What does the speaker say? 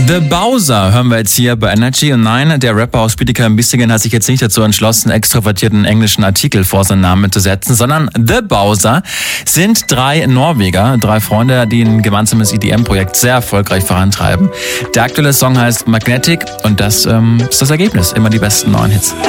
The Bowser hören wir jetzt hier bei Energy. Und nein, der Rapper aus Bietigheim-Bissingen hat sich jetzt nicht dazu entschlossen, extrovertierten englischen Artikel vor seinen Namen zu setzen, sondern The Bowser sind 3 Norweger, 3 Freunde, die ein gemeinsames EDM-Projekt sehr erfolgreich vorantreiben. Der aktuelle Song heißt Magnetic und das ist das Ergebnis. Immer die besten neuen Hits.